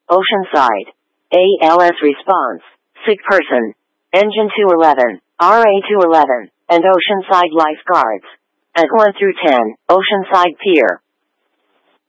Oceanside. ALS response. Sick person. Engine 211, RA 211, and Oceanside lifeguards. At 1 through 10, Oceanside Pier.